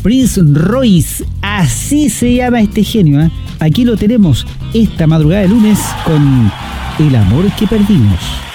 Prince Royce, así se llama este genio, ¿eh? Aquí lo tenemos esta madrugada de lunes con El amor que perdimos.